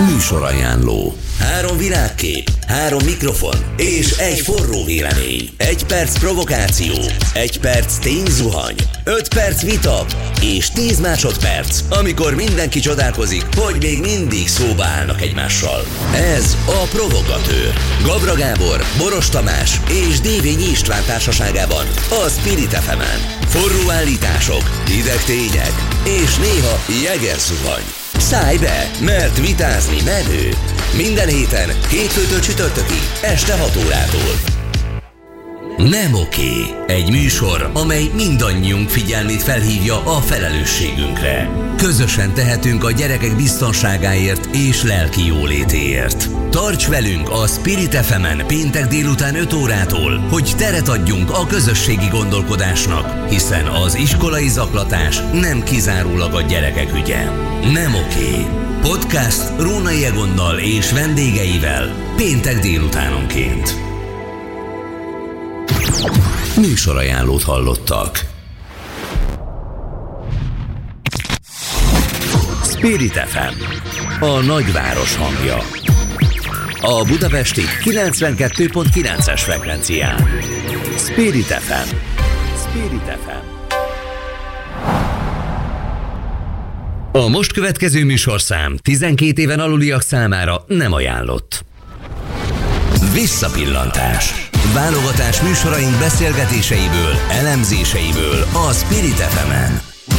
Műsorajánló. 3 világkép, 3 mikrofon és egy forró vélemény. 1 perc provokáció, 1 perc tényzuhany, 5 perc vita és 10 másodperc, amikor mindenki csodálkozik, hogy még mindig szóba állnak egymással. Ez a Provogatőr. Gabra Gábor, Boros Tamás és Dévényi István társaságában a Spirit FM-en. Forró állítások, hideg tények és néha jegerzuhany. Szállj be, mert vitázni menő. Minden héten, hétfőtől csütörtökig, este 6 órától. Nem oké. Egy műsor, amely mindannyiunk figyelmét felhívja a felelősségünkre. Közösen tehetünk a gyerekek biztonságáért és lelki jólétéért. Tarts velünk a Spirit FM-en péntek délután 5 órától, hogy teret adjunk a közösségi gondolkodásnak, hiszen az iskolai zaklatás nem kizárólag a gyerekek ügye. Nem oké. Podcast Rónai Egonnal és vendégeivel péntek délutánonként. Műsorajánlót hallottak. Spirit FM, a nagyváros hangja. A budapesti 92.9-es frekvencián. Spirit FM. Spirit FM. A most következő műsorszám 12 éven aluliak számára nem ajánlott. Visszapillantás. Válogatás műsoraink beszélgetéseiből, elemzéseiből a Spirit FM-en.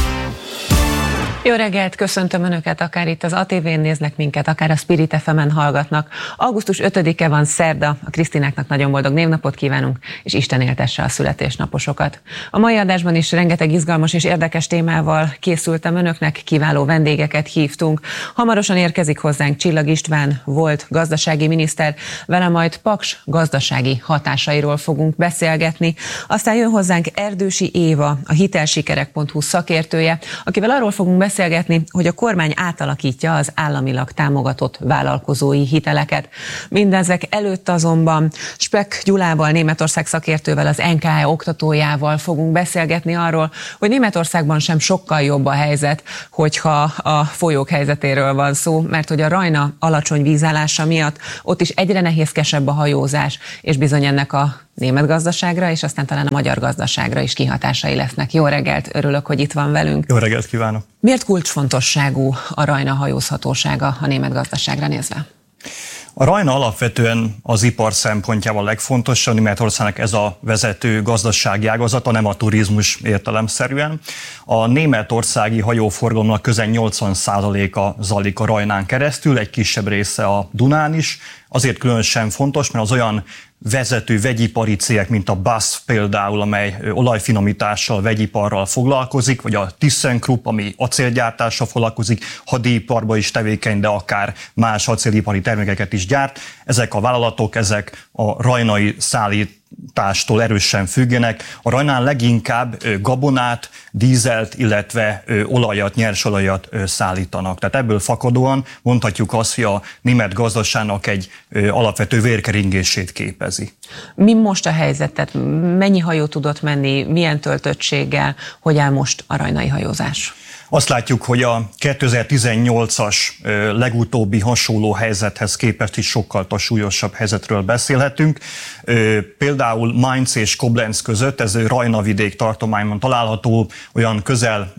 Jó reggelt, köszöntöm Önöket, akár itt az ATV-n néznek minket, akár a Spirit FM-en hallgatnak. Augusztus 5-e van, szerda, a Krisztináknak nagyon boldog névnapot kívánunk, és Isten éltesse a születésnaposokat. A mai adásban is rengeteg izgalmas és érdekes témával készültem Önöknek, kiváló vendégeket hívtunk. Hamarosan érkezik hozzánk Csillag István, volt gazdasági miniszter, vele majd Paks gazdasági hatásairól fogunk beszélgetni. Aztán jön hozzánk Erdősi Éva, a hitelsikerek.hu szakértője, akivel arról fogunk beszélgetni, hogy a kormány átalakítja az államilag támogatott vállalkozói hiteleket. Mindezek előtt azonban Speck Gyulával, Németország szakértővel, az NKE oktatójával fogunk beszélgetni arról, hogy Németországban sem sokkal jobb a helyzet, hogyha a folyók helyzetéről van szó, mert hogy a Rajna alacsony vízállása miatt ott is egyre nehézkesebb a hajózás, és bizony ennek a német gazdaságra, és aztán talán a magyar gazdaságra is kihatásai lesznek. Jó reggelt, örülök, hogy itt van velünk. Jó reggelt kívánok! Miért kulcsfontosságú a Rajna hajózhatósága a német gazdaságra nézve? A Rajna alapvetően az ipar szempontjával legfontosabb, Németországnak ez a vezető gazdasági ágazata, nem a turizmus értelemszerűen. A németországi hajóforgalomnak közel 80%-a zajlik a Rajnán keresztül, egy kisebb része a Dunán is. Azért különösen fontos, mert az olyan vezető vegyipari cégek, mint a BASF például, amely olajfinomítással, vegyiparral foglalkozik, vagy a ThyssenKrupp, ami acélgyártással foglalkozik, hadiiparban is tevékeny, de akár más acélipari termékeket is gyárt. Ezek a vállalatok, ezek a rajnai szállítástól erősen függenek. A Rajnán leginkább gabonát, dízelt, illetve olajat, nyersolajat szállítanak. Tehát ebből fakadóan mondhatjuk azt, hogy a német gazdaságnak egy alapvető vérkeringését képezi. Mi most a helyzet? Tehát mennyi hajó tudott menni, milyen töltöttséggel, hogy áll most a rajnai hajózás? Azt látjuk, hogy a 2018-as legutóbbi hasonló helyzethez képest is sokkal súlyosabb helyzetről beszélhetünk. Például Mainz és Koblenz között, ez Rajna vidék tartományban található, olyan közel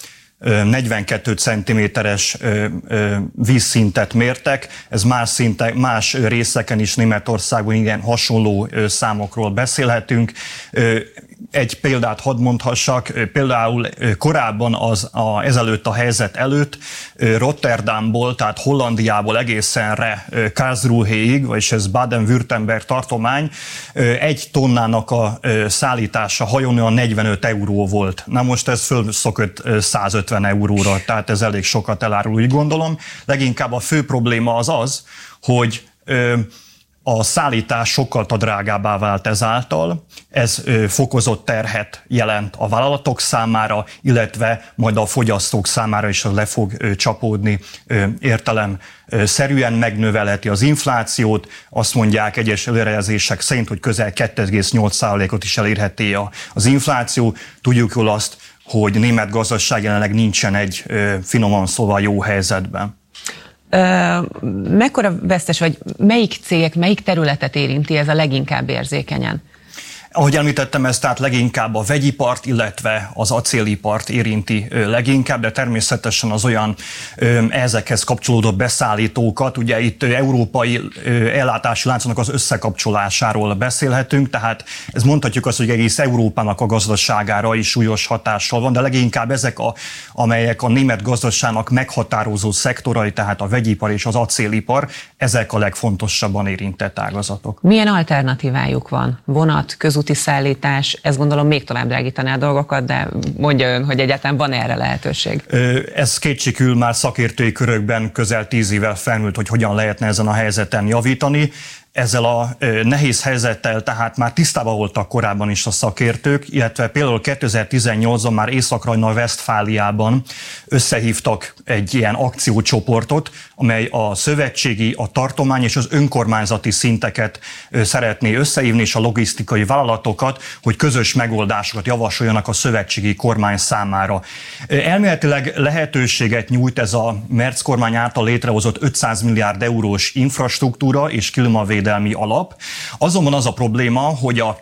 42 cm-es vízszintet mértek, ez más részeken is Németországban igen hasonló számokról beszélhetünk. Egy példát hadd mondhassak, például korábban ezelőtt a helyzet előtt Rotterdamból, tehát Hollandiából egészen Karlsruhéig, vagyis ez Baden-Württemberg tartomány, 1 tonnának a szállítása hajón olyan 45 euró volt. Na most ez fölszokott 150 euróra, tehát ez elég sokat elárul, úgy gondolom. Leginkább a fő probléma az, hogy a szállítás sokkal drágábbá vált ezáltal, ez fokozott terhet jelent a vállalatok számára, illetve majd a fogyasztók számára is le fog csapódni értelemszerűen, megnövelheti az inflációt, azt mondják egyes előrejelzések szerint, hogy közel 2,8%-ot is elérheti az infláció. Tudjuk jól azt, hogy német gazdaság jelenleg nincsen egy finoman szóval jó helyzetben. Mekkora vesztes, vagy melyik cégek, melyik területet érinti ez a leginkább érzékenyen? Ahogy említettem, ez tehát leginkább a vegyipart, illetve az acélipart érinti leginkább, de természetesen az olyan ezekhez kapcsolódó beszállítókat, ugye itt európai ellátási láncnak az összekapcsolásáról beszélhetünk, tehát ez mondhatjuk azt, hogy egész Európának a gazdaságára is súlyos hatással van, de leginkább ezek, amelyek a német gazdaságnak meghatározó szektorai, tehát a vegyipar és az acélipar, ezek a legfontosabban érintett ágazatok. Milyen alternatívájuk van? Vonat, közúti szállítás, ez gondolom még tovább drágítaná a dolgokat, de mondja ön, hogy egyáltalán van erre lehetőség? Ez kétségkívül már szakértői körökben közel 10 évvel felmerült, hogy hogyan lehetne ezen a helyzeten javítani. Ezzel a nehéz helyzettel tehát már tisztában voltak korábban is a szakértők, illetve például 2018-ban már Észak-Rajna-Vesztfáliában összehívtak egy ilyen akciócsoportot, amely a szövetségi, a tartomány és az önkormányzati szinteket szeretné összehívni, és a logisztikai vállalatokat, hogy közös megoldásokat javasoljanak a szövetségi kormány számára. Elméletileg lehetőséget nyújt ez a Merz kormány által létrehozott 500 milliárd eurós infrastruktúra és klímavédelmi alap. Azonban az a probléma, hogy a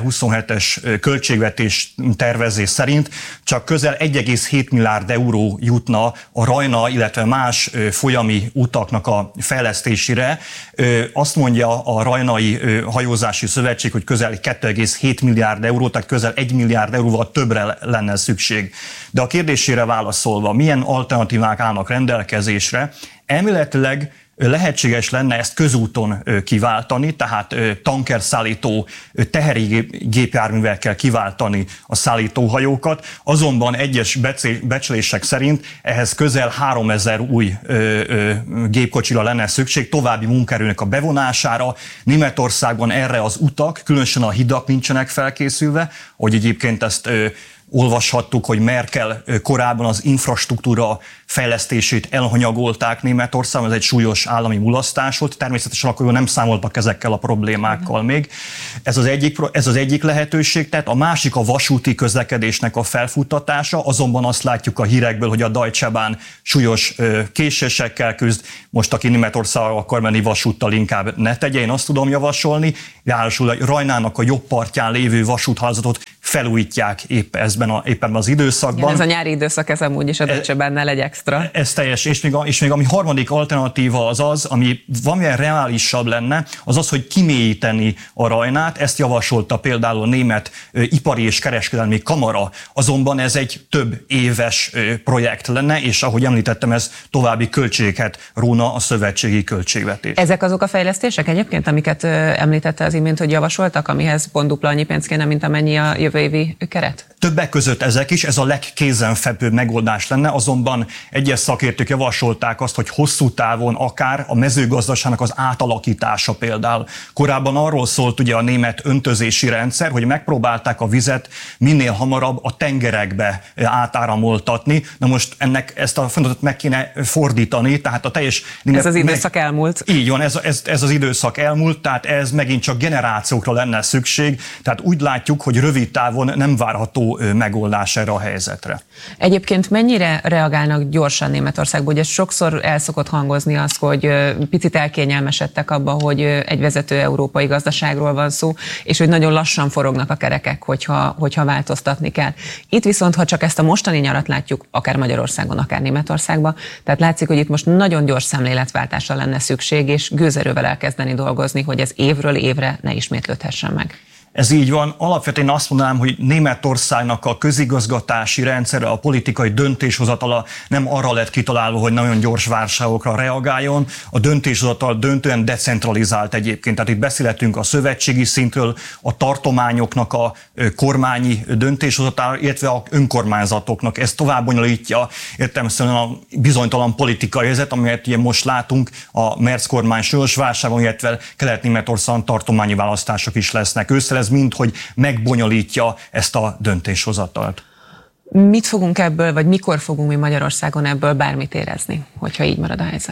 2027-es költségvetés tervezés szerint csak közel 1,7 milliárd euró jutna a Rajna, illetve más folyami utaknak a fejlesztésére. Azt mondja a Rajnai Hajózási Szövetség, hogy közel 2,7 milliárd euró, tehát közel 1 milliárd euróval többre lenne szükség. De a kérdésére válaszolva, milyen alternatívák állnak rendelkezésre? Elméletileg lehetséges lenne ezt közúton kiváltani, tehát tankerszállító tehergépjárművekkel kiváltani a szállítóhajókat, azonban egyes becslések szerint ehhez közel 3000 új gépkocsira lenne szükség, további munkaerőnek a bevonására. Németországban erre az utak, különösen a hidak nincsenek felkészülve, hogy egyébként ezt olvashattuk, hogy Merkel korábban az infrastruktúra fejlesztését elhanyagolták Németországban, ez egy súlyos állami mulasztás volt, természetesen akkor nem számoltak ezekkel a problémákkal még. Ez az egyik lehetőség, tehát a másik a vasúti közlekedésnek a felfuttatása, azonban azt látjuk a hírekből, hogy a Deutsche Bahn súlyos késésekkel küzd, most aki Németországba akar menni vasúttal, inkább ne tegye, én azt tudom javasolni, ráadásul a Rajnának a jobb partján lévő vasúthálózatot felújítják éppen az időszakban. Igen, ez a nyári időszak, ez amúgy is a Deutsche Bahnnál egy extra. Ez teljes, és még ami harmadik alternatíva az, ami valamilyen reálisabb lenne, az, hogy kimélyíteni a Rajnát, ezt javasolta például a Német Ipari és Kereskedelmi Kamara, azonban ez egy több éves projekt lenne, és ahogy említettem, ez további költségeket róna a szövetségi költségvetés. Ezek azok a fejlesztések egyébként, amiket említette az imént, hogy javasoltak, amihez pont dupla annyi pénz kéne, mint amennyi a jövő évi keret? Többek között ezek is, ez a legkézenfekvőbb megoldás lenne, azonban egyes szakértők javasolták azt, hogy hosszú távon akár a mezőgazdaságnak az átalakítása például. Korábban arról szólt ugye a német öntözési rendszer, hogy megpróbálták a vizet minél hamarabb a tengerekbe átáramoltatni. Na most ezt a folyamatot meg kéne fordítani, tehát a teljes... Ez az időszak elmúlt. Így van, ez az időszak elmúlt, tehát ez megint csak generációkra lenne szükség, tehát úgy látjuk, hogy rövid távon nem várható megoldás erre a helyzetre. Egyébként mennyire reagálnak gyorsan Németországban? Ugye sokszor el szokott hangozni az, hogy picit elkényelmesedtek abba, hogy egy vezető európai gazdaságról van szó, és hogy nagyon lassan forognak a kerekek, hogyha változtatni kell. Itt viszont, ha csak ezt a mostani nyarat látjuk, akár Magyarországon, akár Németországban, tehát látszik, hogy itt most nagyon gyors szemléletváltásra lenne szükség, és gőzerővel elkezdeni dolgozni, hogy ez évről évre ne ismétlődhessen meg. Ez így van. Alapvetően azt mondanám, hogy Németországnak a közigazgatási rendszere, a politikai döntéshozatala nem arra lett kitalálva, hogy nagyon gyors válságokra reagáljon. A döntéshozatal döntően decentralizált egyébként. Tehát itt beszélhetünk a szövetségi szintről, a tartományoknak a kormányi döntéshozatára, illetve a önkormányzatoknak. Ez tovább bonyolítja értelemszerűen a bizonytalan politikai helyzet, amelyet ugye most látunk a Merz kormány súlyos válságban, illetve Kelet-Németországban tartományi választások is lesznek ősszel. Ez mind, hogy megbonyolítja ezt a döntéshozatalt. Mit fogunk ebből, vagy mikor fogunk mi Magyarországon ebből bármit érezni, hogyha így marad a helyzet?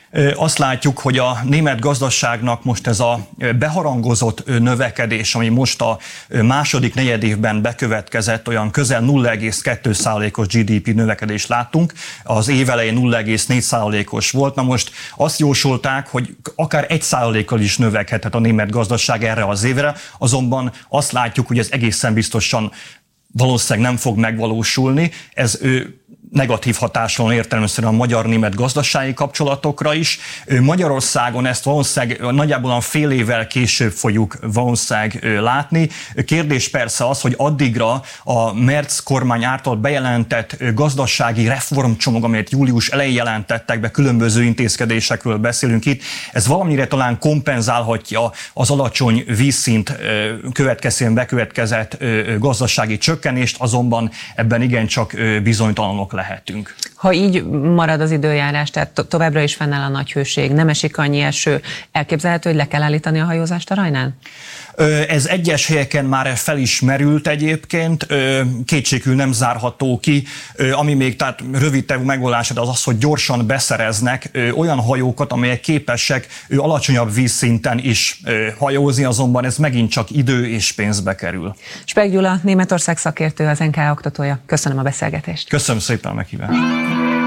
Azt látjuk, hogy a német gazdaságnak most ez a beharangozott növekedés, ami most a második negyedévben bekövetkezett, olyan közel 0,2%-os GDP növekedést láttunk, az év elején 0,4%-os volt. Na most azt jósolták, hogy akár 1%-kal is növekedhet a német gazdaság erre az évre, azonban azt látjuk, hogy ez egészen biztosan valószínűleg nem fog megvalósulni. Ez negatív hatással értelemszerűen a magyar-német gazdasági kapcsolatokra is. Magyarországon ezt valószínűleg nagyjából a fél évvel később fogjuk valószínűleg látni. Kérdés persze az, hogy addigra a Merz kormány által bejelentett gazdasági reformcsomag, amelyet július elején jelentettek be, különböző intézkedésekről beszélünk itt, ez valamire talán kompenzálhatja az alacsony vízszint következtében bekövetkezett gazdasági csökkenést, azonban ebben igencsak bizonytalanok lehetünk. Ha így marad az időjárás, tehát továbbra is fennáll a nagy hőség, nem esik annyi eső, elképzelhető, hogy le kell állítani a hajózást a Rajnán? Ez egyes helyeken már felismerült egyébként, kétségül nem zárható ki, ami még tehát rövid távú megoldás az az, hogy gyorsan beszereznek olyan hajókat, amelyek képesek alacsonyabb vízszinten is hajózni, azonban ez megint csak idő és pénzbe kerül. Speck Gyula, Németország szakértő, az NKA oktatója. Köszönöm a beszélgetést. Köszönöm szépen a meghívást.